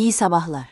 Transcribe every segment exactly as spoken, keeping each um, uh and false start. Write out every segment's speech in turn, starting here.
İyi sabahlar.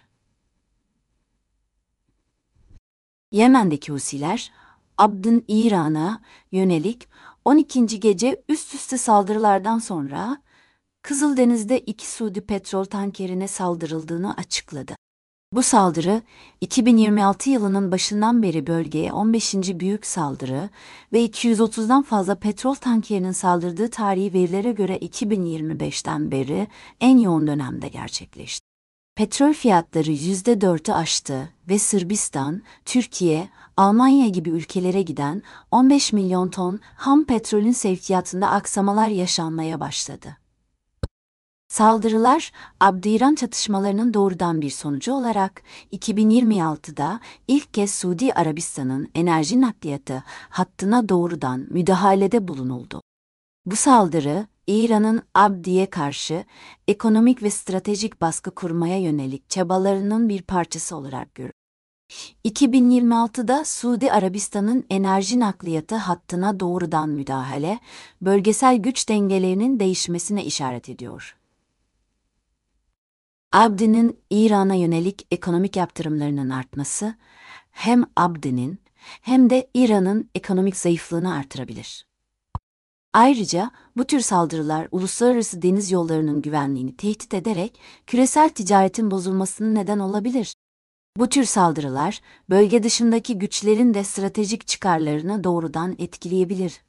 Yemen'deki Husiler, Abd'in İran'a yönelik on ikinci gece üst üste saldırılardan sonra Kızıldeniz'de iki Suudi petrol tankerine saldırıldığını açıkladı. Bu saldırı, iki bin yirmi altı yılının başından beri bölgeye on beşinci büyük saldırı ve iki yüz otuzdan fazla petrol tankerinin saldırdığı tarihi verilere göre iki bin yirmi beşten beri en yoğun dönemde gerçekleşti. Petrol fiyatları yüzde dörtü aştı ve Sırbistan, Türkiye, Almanya gibi ülkelere giden on beş milyon ton ham petrolün sevkiyatında aksamalar yaşanmaya başladı. Saldırılar, Abd-i-İran çatışmalarının doğrudan bir sonucu olarak iki bin yirmi altıda ilk kez Suudi Arabistan'ın enerji nakliyatı hattına doğrudan müdahalede bulunuldu. Bu saldırı, İran'ın Abdi'ye karşı ekonomik ve stratejik baskı kurmaya yönelik çabalarının bir parçası olarak görülür. iki bin yirmi altıda Suudi Arabistan'ın enerji nakliyatı hattına doğrudan müdahale, bölgesel güç dengelerinin değişmesine işaret ediyor. Abdi'nin İran'a yönelik ekonomik yaptırımlarının artması, hem Abdi'nin hem de İran'ın ekonomik zayıflığını artırabilir. Ayrıca bu tür saldırılar uluslararası deniz yollarının güvenliğini tehdit ederek küresel ticaretin bozulmasına neden olabilir. Bu tür saldırılar bölge dışındaki güçlerin de stratejik çıkarlarını doğrudan etkileyebilir.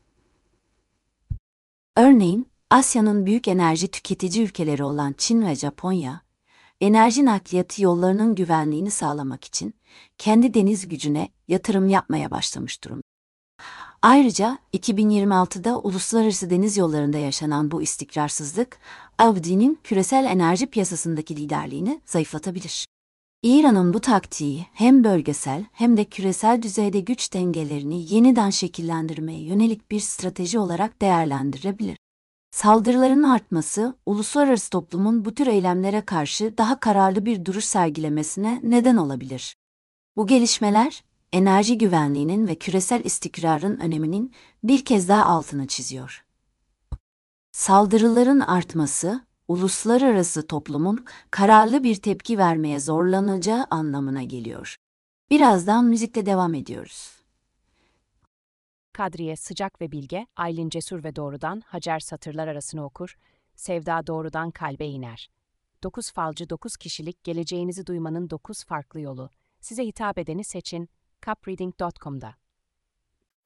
Örneğin, Asya'nın büyük enerji tüketici ülkeleri olan Çin ve Japonya, enerji nakliyatı yollarının güvenliğini sağlamak için kendi deniz gücüne yatırım yapmaya başlamış durumda. Ayrıca iki bin yirmi altıda uluslararası deniz yollarında yaşanan bu istikrarsızlık, Abdi'nin küresel enerji piyasasındaki liderliğini zayıflatabilir. İran'ın bu taktiği hem bölgesel hem de küresel düzeyde güç dengelerini yeniden şekillendirmeye yönelik bir strateji olarak değerlendirebilir. Saldırıların artması, uluslararası toplumun bu tür eylemlere karşı daha kararlı bir duruş sergilemesine neden olabilir. Bu gelişmeler, enerji güvenliğinin ve küresel istikrarın öneminin bir kez daha altını çiziyor. Saldırıların artması, uluslararası toplumun kararlı bir tepki vermeye zorlanacağı anlamına geliyor. Birazdan müzikle devam ediyoruz. Kadriye sıcak ve bilge, Aylin cesur ve doğrudan, Hacer satırlar arasını okur, Sevda doğrudan kalbe iner. Dokuz falcı dokuz kişilik geleceğinizi duymanın dokuz farklı yolu. Size hitap edeni seçin, cupreading nokta com'da.